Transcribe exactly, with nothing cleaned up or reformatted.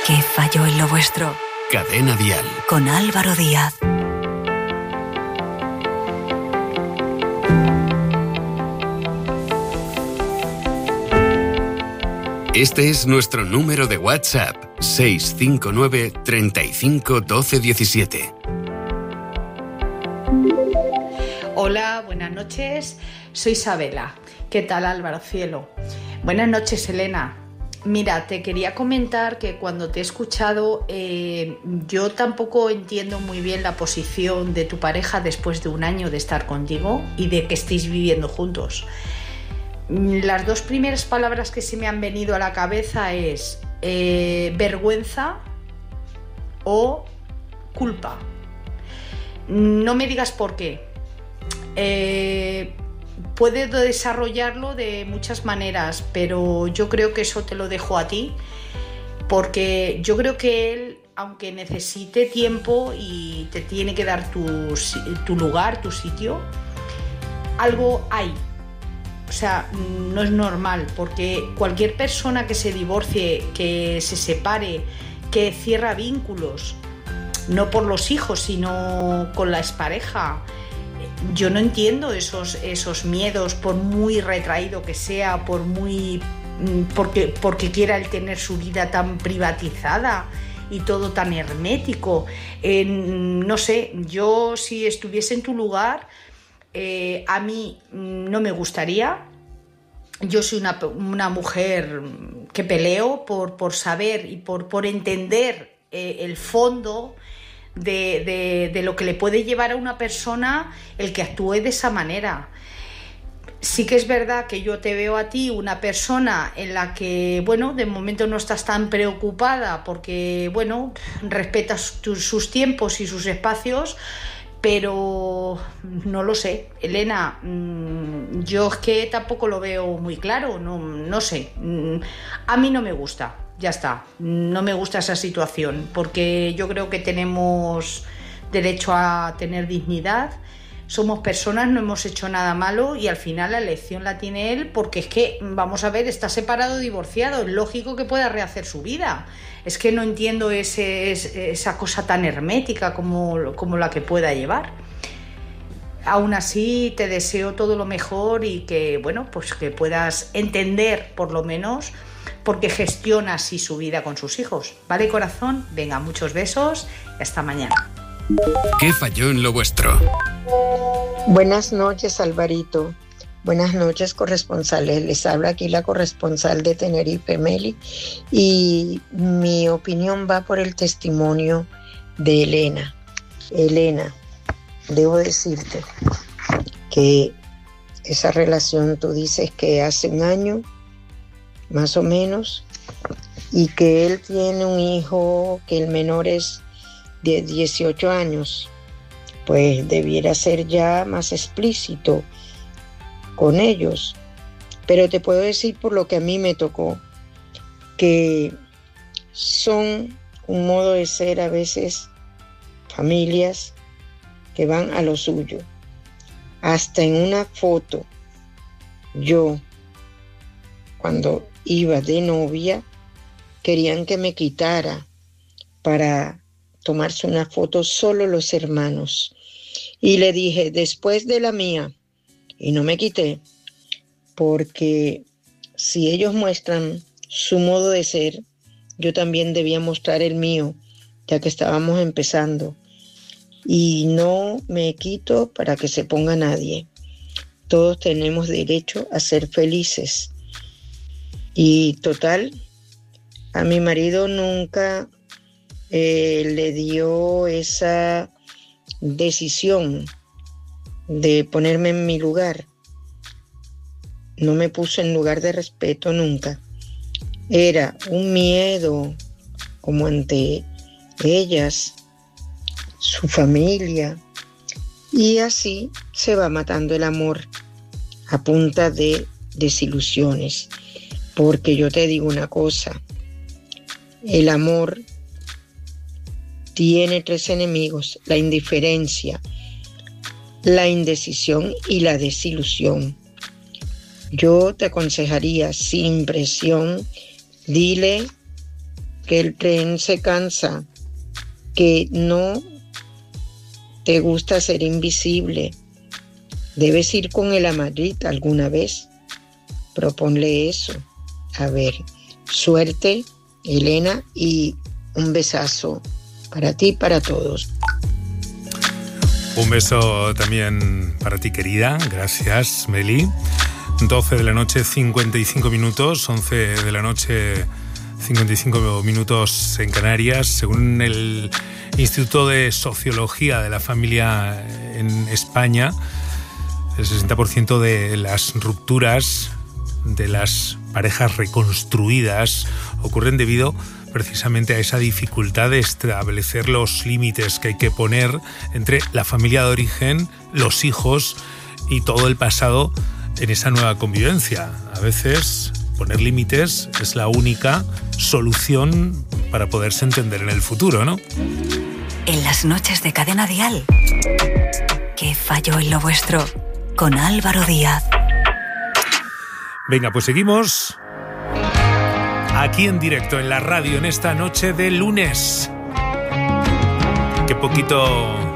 ¿Qué falló en lo vuestro? Cadena Dial. Con Álvaro Díaz. Este es nuestro número de WhatsApp, seis cinco nueve, treinta y cinco, doce diecisiete. Hola, buenas noches. Soy Isabela. ¿Qué tal, Álvaro Cielo? Buenas noches, Elena. Mira, te quería comentar que cuando te he escuchado, eh, yo tampoco entiendo muy bien la posición de tu pareja después de un año de estar contigo y de que estéis viviendo juntos. Las dos primeras palabras que se me han venido a la cabeza es eh, vergüenza o culpa. No me digas por qué. Eh, puedes desarrollarlo de muchas maneras, pero yo creo que eso te lo dejo a ti, porque yo creo que él, aunque necesite tiempo y te tiene que dar tu, tu lugar, tu sitio, algo hay. O sea, no es normal, porque cualquier persona que se divorcie, que se separe, que cierra vínculos, no por los hijos, sino con la expareja, yo no entiendo esos, esos miedos, por muy retraído que sea, por muy porque, porque quiera él tener su vida tan privatizada y todo tan hermético. Eh, no sé, yo si estuviese en tu lugar, eh, a mí no me gustaría. Yo soy una, una mujer que peleo por, por saber y por, por entender eh, el fondo de, de, de lo que le puede llevar a una persona el que actúe de esa manera. Sí que es verdad que yo te veo a ti una persona en la que, bueno, de momento no estás tan preocupada porque, bueno, respetas tus, sus tiempos y sus espacios, pero no lo sé, Elena, yo es que tampoco lo veo muy claro, no, no sé, a mí no me gusta, ya está, no me gusta esa situación, porque yo creo que tenemos derecho a tener dignidad, somos personas, no hemos hecho nada malo y al final la elección la tiene él, porque es que, vamos a ver, está separado, divorciado, es lógico que pueda rehacer su vida. Es que no entiendo ese, esa cosa tan hermética como, como la que pueda llevar. Aún así, te deseo todo lo mejor y que, bueno, pues que puedas entender, por lo menos, porque gestiona así su vida con sus hijos. ¿Vale, corazón? Venga, muchos besos y hasta mañana. ¿Qué falló en lo vuestro? Buenas noches, Alvarito. Buenas noches, corresponsales. Les habla aquí la corresponsal de Tenerife, Meli, y mi opinión va por el testimonio de Elena. Elena, debo decirte que esa relación, tú dices que hace un año, más o menos, y que él tiene un hijo, que el menor es de dieciocho años, pues debiera ser ya más explícito con ellos. Pero te puedo decir por lo que a mí me tocó, que son un modo de ser a veces familias que van a lo suyo. Hasta en una foto, yo, cuando iba de novia, querían que me quitara para tomarse una foto solo los hermanos. Y le dije, después de la mía, y no me quité, porque si ellos muestran su modo de ser, yo también debía mostrar el mío, ya que estábamos empezando. Y no me quito para que se ponga nadie. Todos tenemos derecho a ser felices. Y total, a mi marido nunca eh, le dio esa decisión de ponerme en mi lugar. No me puso en lugar de respeto nunca. Era un miedo como ante ellas, su familia, y así se va matando el amor a punta de desilusiones. Porque yo te digo una cosa, el amor tiene tres enemigos: la indiferencia, la indecisión y la desilusión. Yo te aconsejaría, sin presión, dile que el tren se cansa, que no te gusta ser invisible. Debes ir con el amarrita alguna vez. Proponle eso. A ver, suerte, Elena, y un besazo para ti y para todos. Un beso también para ti, querida. Gracias, Meli. doce de la noche, cincuenta y cinco minutos. once de la noche, cincuenta y cinco minutos en Canarias. Según el Instituto de Sociología de la Familia en España, el sesenta por ciento de las rupturas de las parejas reconstruidas ocurren debido precisamente a esa dificultad de establecer los límites que hay que poner entre la familia de origen, los hijos y todo el pasado en esa nueva convivencia. A veces poner límites es la única solución para poderse entender en el futuro, ¿no? En las noches de Cadena Dial, ¿qué falló en lo vuestro? Con Álvaro Díaz. Venga, pues seguimos aquí en directo en la radio en esta noche de lunes. Qué poquito